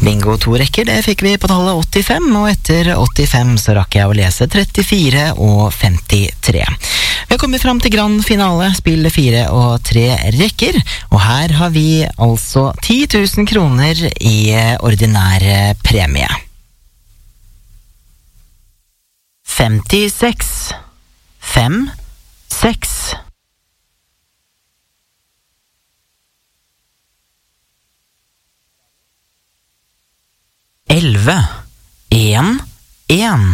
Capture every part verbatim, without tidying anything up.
Bingo to rekker, det fikk vi på tallet åttifem, og etter åttifem så rakk jeg å lese trettifire og femtitre. Vi har kommet fram til grand finale, spill fire og tre rekker, og her har vi altså ti tusen kroner i ordinær premie. femtiseks, fem, seks. Elve, en, en.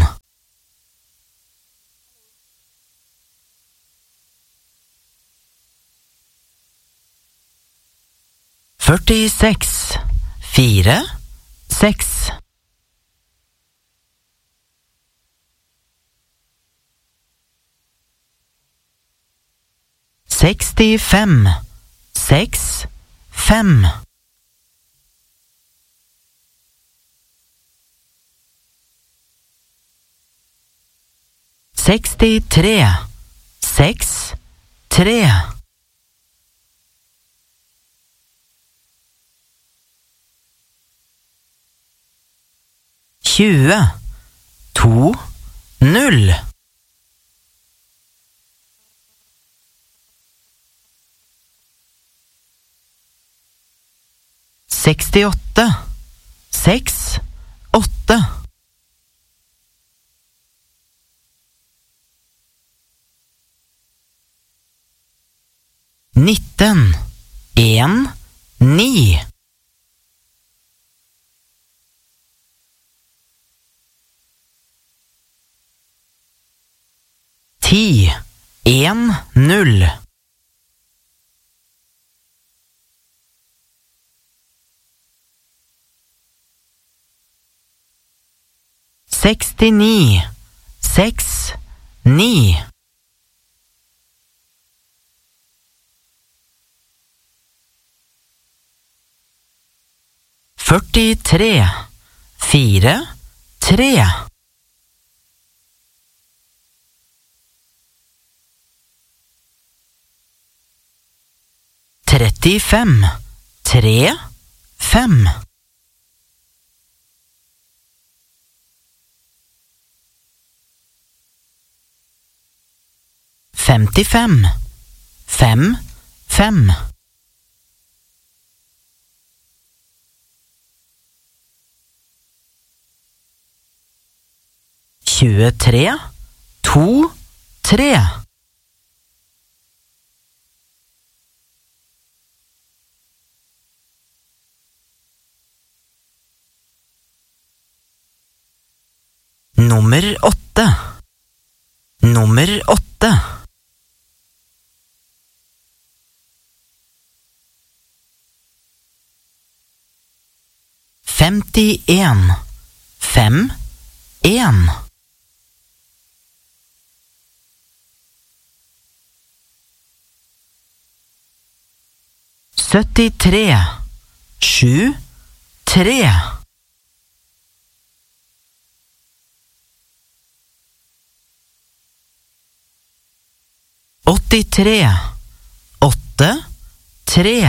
Førtiseks, fire, seks. Sekstifem, seks, fem. Sekstitre, seks, tre. Tjue, to, null. Sekstiåtte, seks, åtte. Nitten, en, ni. Ti, en, null. Sekstini, seks, ni. Førtitre, fire, tre. Trettifem, tre, fem. Femtifem, fem, fem. Tjuetre, to, tre. Nummer åtte. Nummer åtte. Femtien, fem, en. Syttitre, sju, tre. Åttitre, åtte, tre.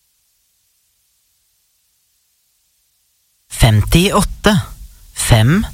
Femtiåtte, fem,